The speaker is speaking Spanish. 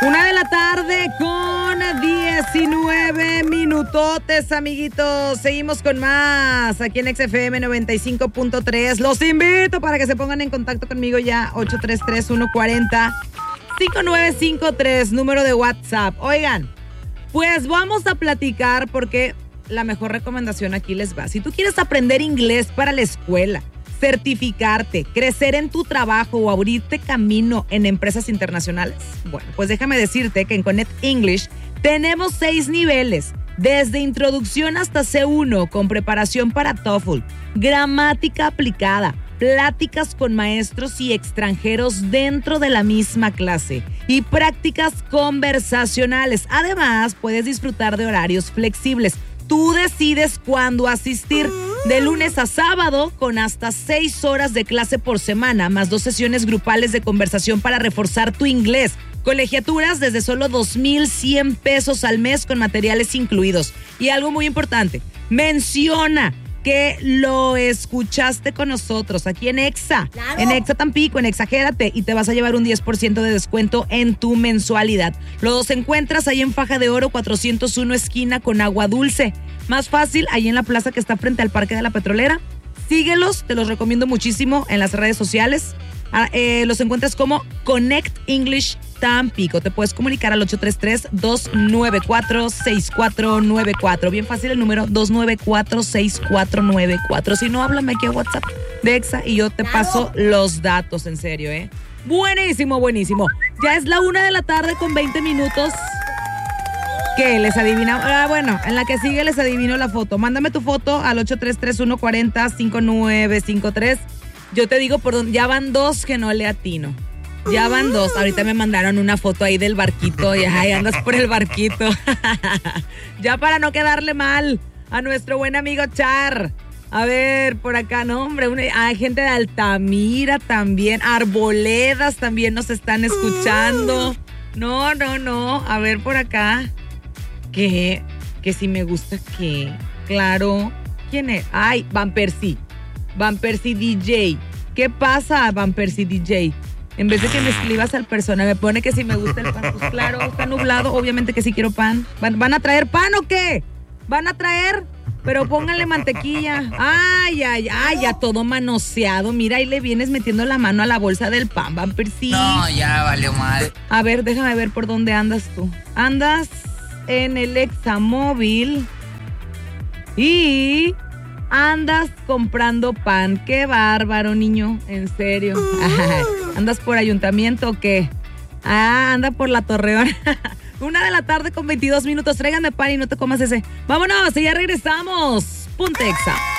1:00 con 19 minutotes, amiguitos. Seguimos con más aquí en XFM 95.3. Los invito para que se pongan en contacto conmigo ya. 833-140-5953, número de WhatsApp. Oigan, pues vamos a platicar porque la mejor recomendación aquí les va. Si tú quieres aprender inglés para la escuela, certificarte, crecer en tu trabajo o abrirte camino en empresas internacionales, bueno, pues déjame decirte que en Connect English tenemos 6 niveles, desde introducción hasta C1, con preparación para TOEFL, gramática aplicada, pláticas con maestros y extranjeros dentro de la misma clase y prácticas conversacionales. Además, puedes disfrutar de horarios flexibles. Tú decides cuándo asistir, de lunes a sábado, con hasta 6 horas de clase por semana, más 2 sesiones grupales de conversación para reforzar tu inglés. Colegiaturas desde solo 2,100 pesos al mes con materiales incluidos. Y algo muy importante, menciona que lo escuchaste con nosotros aquí en Exa, claro, en Exa Tampico, en Exagérate, y te vas a llevar un 10% de descuento en tu mensualidad. Los encuentras ahí en Faja de Oro 401 esquina con Agua Dulce. Más fácil, ahí en la plaza que está frente al Parque de la Petrolera. Síguelos, te los recomiendo muchísimo en las redes sociales. Los encuentras como Connect English Tampico. Te puedes comunicar al 833-294-6494. Bien fácil el número, 294-6494. Si no, háblame aquí a WhatsApp de Exa y yo te paso los datos, en serio, ¿eh? Buenísimo, buenísimo. Ya es la 1:00 con 20 minutos. ¿Qué? ¿Les adivina? Bueno, en la que sigue les adivino la foto. Mándame tu foto al 833-140-5953. Yo te digo por dónde. Ya van 2 que no le atino. Ya van 2. Ahorita me mandaron una foto ahí del barquito. Y ahí andas por el barquito. Ya para no quedarle mal a nuestro buen amigo Char. A ver, por acá, no, hombre. Hay gente de Altamira también. Arboledas también nos están escuchando. No. A ver, por acá. Que si me gusta que. Claro. ¿Quién es? Ay, Van Persie DJ. ¿Qué pasa, Van Persie DJ? En vez de que me escribas al persona, me pone que si me gusta el pan. Pues claro, está nublado, obviamente que sí quiero pan. ¿Van a traer pan o qué? ¿Van a traer? Pero pónganle mantequilla. Ay, ya todo manoseado. Mira, ahí le vienes metiendo la mano a la bolsa del pan, Van Persie. No, ya valió mal. A ver, déjame ver por dónde andas tú. Andas en el Examóvil y andas comprando pan. Qué bárbaro, niño, en serio. ¿Andas por ayuntamiento o qué? Anda por la Torreón. 1:00 con 22 minutos. Tráiganme pan y no te comas ese. Vámonos, y ya regresamos. Punta Exa.